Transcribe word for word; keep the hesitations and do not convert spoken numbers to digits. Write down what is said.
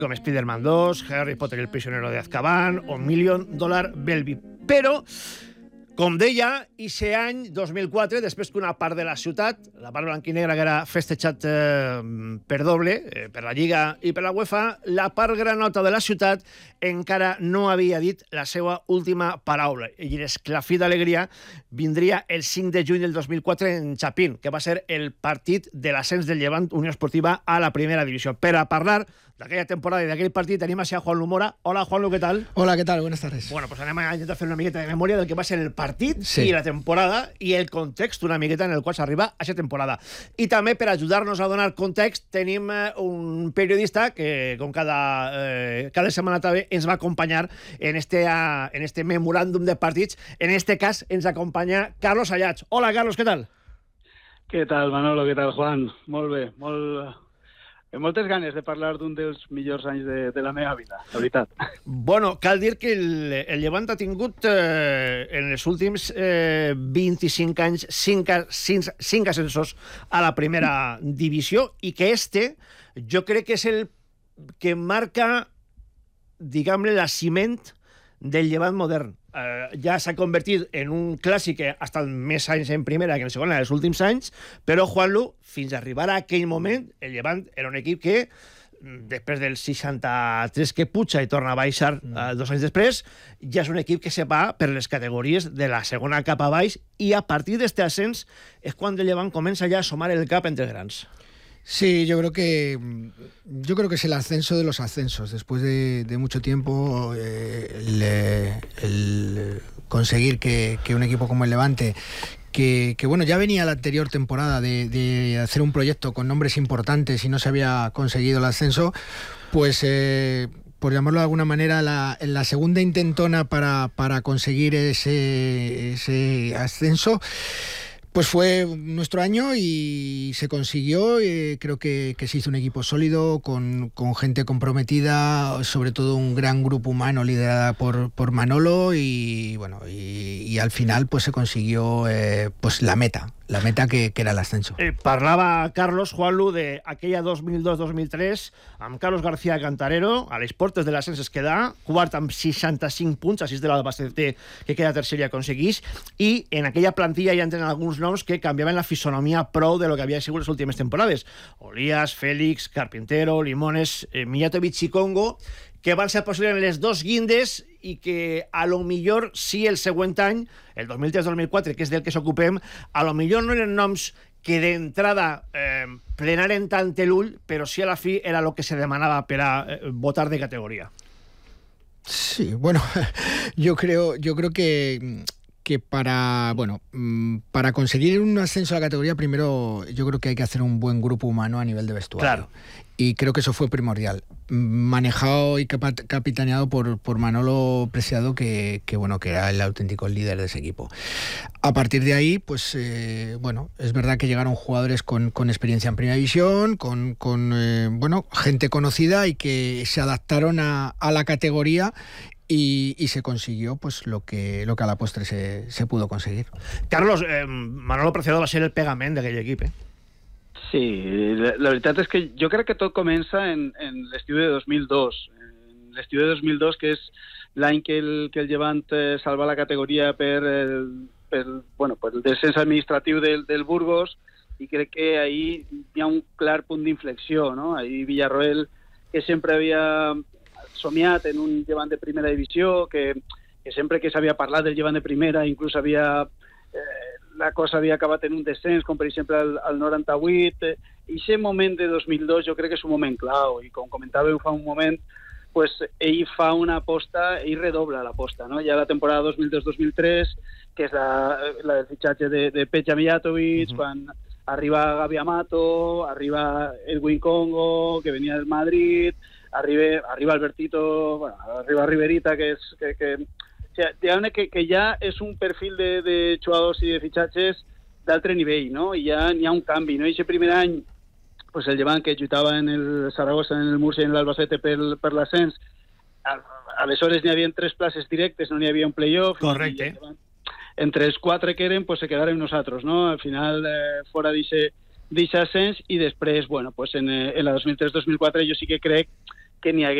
com Spider-Man dos, Harry Potter i el prisionero de Azkaban o Million Dollar Baby. Però, com deia, ixe any dos mil quatre, després que una part de la ciutat, la part blanquinegra que era festejat eh, per doble, eh, per la Lliga i per la UEFA, la part granota de la ciutat encara no havia dit la seva última paraula. I l'esclafí d'alegria vindria el cinc de juny del dos mil quatre en Chapín, que va ser el partit de l'ascens del Llevant Unió Esportiva a la primera divisió. Per a parlar d'aquella temporada i d'aquell partit tenim a Juan Lumora. Hola, Juanlu, ¿qué tal? Hola, ¿qué tal? Buenas tardes. Bueno, pues anem a intentar fer una miqueta de memòria del que va ser el partit sí. i la temporada i el context una miqueta en el qual s'arriba a aquesta temporada. I també, per ajudar-nos a donar context, tenim un periodista que, com cada, eh, cada setmana també, ens va acompanyar en este, uh, en este memoràndum de partits. En este cas ens acompanya Carlos Ayats. Hola, Carlos, què tal? Què tal, Manolo? Què tal, Juan? Molt bé, molt... Amb moltes ganes de parlar d'un dels millors anys de, de la meva vida, la veritat. Bueno, cal dir que el, el Llevant ha tingut eh, en els últims eh, vint-i-cinc anys cinc, cinc, cinc ascensos a la primera divisió i que este jo crec que és el que marca, diguem-ne, la ciment del Llevant modern. Uh, ja s'ha convertit en un clàssic que ha estat més anys en primera que en segona en els últims anys, però, Juanlu, fins a arribar a aquell moment, el Llevant era un equip que, després del seixanta-tres que puja i torna a baixar uh, dos anys després, ja és un equip que se va per les categories de la segona cap a baix i a partir d'aquest ascens és quan el Llevant comença ja a asomar el cap entre grans. Sí, yo creo que yo creo que es el ascenso de los ascensos. Después de, de mucho tiempo, eh, el, el conseguir que, que un equipo como el Levante, que, que bueno, ya venía la anterior temporada de, de hacer un proyecto con nombres importantes y no se había conseguido el ascenso, pues eh, por llamarlo de alguna manera, la, la segunda intentona para, para conseguir ese, ese ascenso, pues fue nuestro año y se consiguió. Eh, creo que, que se hizo un equipo sólido, con, con gente comprometida, sobre todo un gran grupo humano liderada por, por Manolo y bueno y, y al final pues se consiguió eh, pues la meta, la meta que, que era el ascenso. Eh, parlava Carlos, Juanlu, de aquella dos mil dos dos mil tres amb Carlos García Cantarero, a les portes de l'ascens es queda, quart amb seixanta-cinc punts, així de l'Albacete que queda tercer i aconseguís, i en aquella plantilla ja entren alguns noms que canviaven la fisonomia prou de lo que havia sigut les últimes temporades. Olías, Félix, Carpintero, Limones, eh, Mijatovic i Congo, que van ser possibles en les dos guindes i que a lo millor sí el següent any, el dos mil tres dos mil quatre, que és del que s'ocupem, a lo millor no eren noms que d'entrada eh, plenaren tant l'ull, però sí a la fi era el que se demanava per a eh, votar de categoría. Sí, bueno, yo creo, yo creo que... que para bueno para conseguir un ascenso a la categoría, primero yo creo que hay que hacer un buen grupo humano a nivel de vestuario. Claro. Y creo que eso fue primordial, manejado y capitaneado por, por Manolo Preciado, que, que bueno que era el auténtico líder de ese equipo. A partir de ahí, pues eh, bueno, es verdad que llegaron jugadores con, con experiencia en primera división, con, con eh, bueno, gente conocida y que se adaptaron a, a la categoría. Y, y se consiguió pues lo que, lo que a la postre se, se pudo conseguir. Carlos, eh, Manolo Preciado va ser el pegament d'aquell equip, eh? Sí, la, la veritat és que jo crec que tot comença en, en l'estiu de dos mil dos. En l'estiu de dos mil dos, que és l'any que el, que el Llevant eh, salva la categoria per el, per, bueno, per el descens administratiu del, del Burgos, i crec que ahí hi ha un clar punt d'inflexió, no? Ahí Villarroel, que sempre havia somiat en un Llevant de primera divisió, que, que sempre que s'havia parlat del Llevant de primera, inclús havia, eh, la cosa havia acabat en un descens, com per exemple el, el noranta-vuit, eh, i aquest moment de dos mil dos jo crec que és un moment clau, i com comentàveu fa un moment, pues, ell fa una aposta, ell redobla l'aposta, no? Ja la temporada dos mil dos dos mil tres, que és la, la del fitxatge de, de Peja Mijatovic, uh-huh. quan arriba Gavi Amato, arriba Edwin Congo, que venia del Madrid, Arriba, arriba Albertito, bueno, arriba Riverita, que és que, que, o sea, que, que ja és un perfil de, de jugadors i de fitxatges d'altre nivell, no? I ja n'hi ha un canvi, no? I aquest primer any, pues el Llevant que lluitava en el Saragossa, en el Murcia i en l'Albacete per, per l'ascens, aleshores n'hi havia tres places directes, no n'hi havia un playoff. Correcte. Entre els quatre que eren, pues se quedaron nosaltres, no? Al final, eh, fora d'aquest ascens, i després, bueno, pues en, en la dos mil tres dos mil quatre jo sí que crec que n'hi hagués